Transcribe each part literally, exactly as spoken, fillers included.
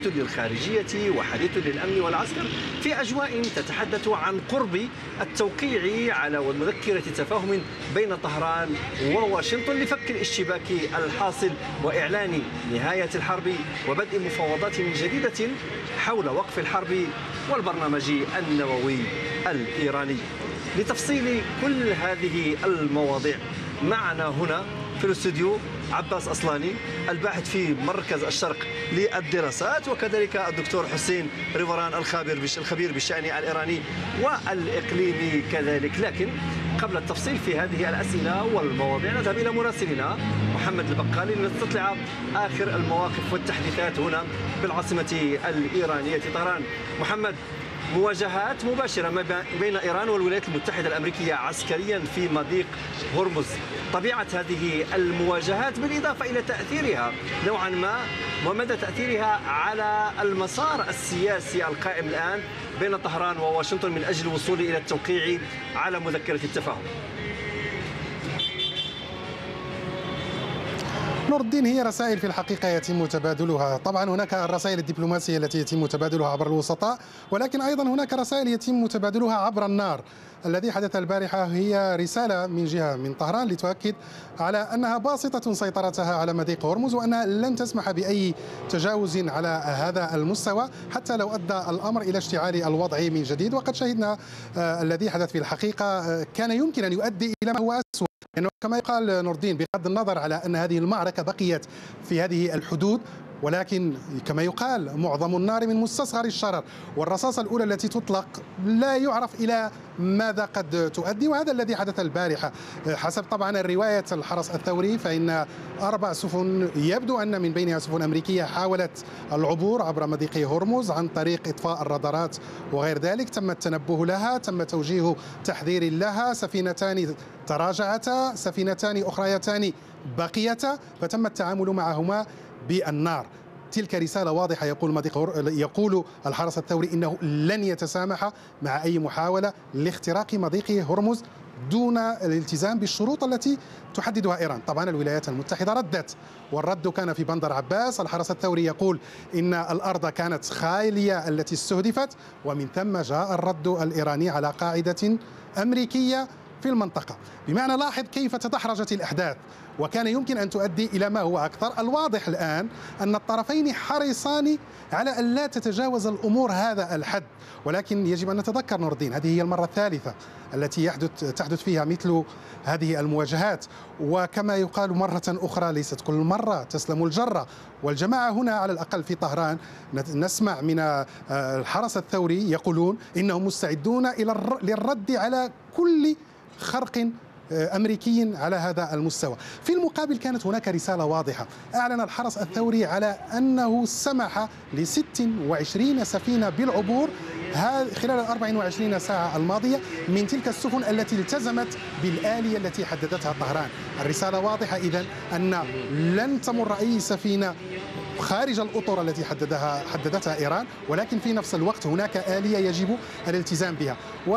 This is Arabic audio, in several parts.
للخارجية وحديث للأمن والعسكر في أجواء تتحدث عن قرب التوقيع على مذكرة تفاهم بين طهران وواشنطن لفك الاشتباك الحاصل وإعلان نهاية الحرب وبدء مفاوضات جديدة حول وقف الحرب والبرنامج النووي الإيراني. لتفصيل كل هذه المواضيع معنا هنا في الاستوديو عباس أصلاني الباحث في مركز الشرق للدراسات، وكذلك الدكتور حسين ريفوران الخبير الخبير بالشأن الإيراني والإقليمي كذلك. لكن قبل التفصيل في هذه الأسئلة والمواضيع نذهب إلى مراسلنا محمد البقالي لنستطلع آخر المواقف والتحديثات هنا بالعاصمة الإيرانية طهران. محمد، مواجهات مباشرة ما بين إيران والولايات المتحدة الأمريكية عسكريا في مضيق هرمز، طبيعة هذه المواجهات بالإضافة إلى تأثيرها نوعا ما ومدى تأثيرها على المسار السياسي القائم الآن بين طهران وواشنطن من أجل الوصول إلى التوقيع على مذكرة التفاهم. نور الدين، هي رسائل في الحقيقة يتم تبادلها. طبعا هناك الرسائل الدبلوماسية التي يتم تبادلها عبر الوسطاء، ولكن أيضا هناك رسائل يتم تبادلها عبر النار. الذي حدث البارحة هي رسالة من جهة من طهران لتؤكد على أنها باسطة سيطرتها على مضيق هرمز وأنها لن تسمح بأي تجاوز على هذا المستوى حتى لو أدى الأمر إلى اشتعال الوضع من جديد. وقد شهدنا آه الذي حدث في الحقيقة آه كان يمكن أن يؤدي إلى ما هو أسوأ، لأنه كما يقال نور الدين بغض النظر على أن هذه المعركة بقيت في هذه الحدود، ولكن كما يقال معظم النار من مستصغر الشرر، والرصاصة الأولى التي تطلق لا يعرف إلى ماذا قد تؤدي. وهذا الذي حدث البارحة حسب طبعا الرواية الحرس الثوري، فإن أربع سفن يبدو أن من بينها سفن أمريكية حاولت العبور عبر مضيق هرمز عن طريق إطفاء الرادارات وغير ذلك. تم التنبه لها، تم توجيه تحذير لها، سفينتان تراجعتا، سفينتان أخريتان بقيتا، فتم التعامل معهما بالنار. تلك رسالة واضحة. يقول مضيق يقول الحرس الثوري إنه لن يتسامح مع أي محاولة لاختراق مضيق هرمز دون الالتزام بالشروط التي تحددها إيران. طبعا الولايات المتحدة ردت، والرد كان في بندر عباس. الحرس الثوري يقول إن الأرض كانت خالية التي استهدفت، ومن ثم جاء الرد الإيراني على قاعدة أمريكية في المنطقة. بمعنى لاحظ كيف تدحرجت الأحداث، وكان يمكن أن تؤدي إلى ما هو أكثر. الواضح الآن أن الطرفين حريصان على أن لا تتجاوز الأمور هذا الحد، ولكن يجب أن نتذكر نور الدين هذه هي المرة الثالثة التي يحدث تحدث فيها مثل هذه المواجهات، وكما يقال مرة أخرى ليست كل مرة تسلم الجرة. والجماعة هنا على الأقل في طهران نسمع من الحرس الثوري يقولون إنهم مستعدون إلى للرد على كل خرق أمريكي على هذا المستوى. في المقابل كانت هناك رسالة واضحة. أعلن الحرس الثوري على أنه سمح ل ست وعشرين سفينة بالعبور خلال ال أربع وعشرين ساعة الماضية من تلك السفن التي التزمت بالآلية التي حددتها طهران. الرسالة واضحة إذن أن لن تمر أي سفينة خارج الأطر التي حددها حددتها إيران، ولكن في نفس الوقت هناك آلية يجب الالتزام بها.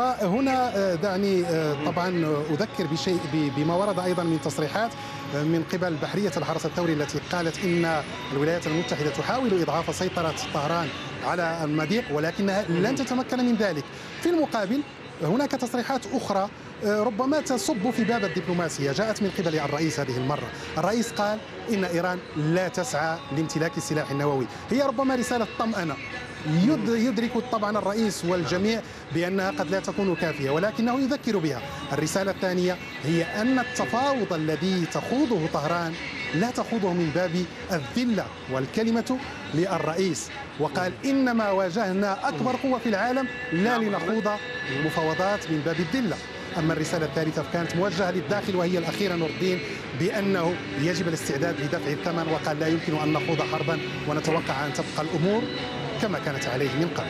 وهنا دعني طبعا أذكر بشيء بما ورد أيضا من تصريحات من قبل بحرية الحرس الثوري التي قالت إن الولايات المتحدة تحاول إضعاف سيطرة طهران على المضيق، ولكنها لن تتمكن من ذلك. في المقابل هناك تصريحات أخرى ربما تصب في باب الدبلوماسية جاءت من قبل الرئيس هذه المرة. الرئيس قال إن إيران لا تسعى لامتلاك السلاح النووي. هي ربما رسالة طمأنة يدرك طبعا الرئيس والجميع بأنها قد لا تكون كافية، ولكنه يذكر بها. الرسالة الثانية هي أن التفاوض الذي تخوضه طهران لا تخوضه من باب الذلة، والكلمة للرئيس، وقال إنما واجهنا أكبر قوة في العالم لا لنخوض مفاوضات من باب الذلة. أما الرسالة الثالثة فكانت موجهة للداخل وهي الأخيرة نور الدين بأنه يجب الاستعداد لدفع الثمن، وقال لا يمكن أن نخوض حربا ونتوقع أن تبقى الأمور كما كانت عليه من قبل.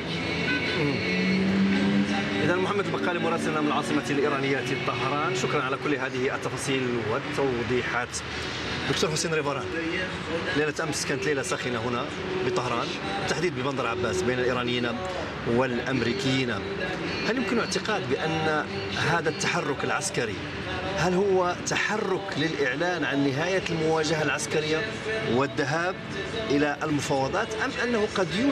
إذا محمد البقالي مراسلنا من العاصمة الإيرانية طهران، شكرا على كل هذه التفاصيل والتوضيحات. دكتور حسين ريفوران، ليلة أمس كانت ليلة ساخنة هنا بطهران بالتحديد ببندر عباس بين الإيرانيين والأمريكيين. هل يمكن اعتقاد بأن هذا التحرك العسكري هل هو تحرك للإعلان عن نهاية المواجهة العسكرية والذهاب إلى المفاوضات، أم أنه قد يوجد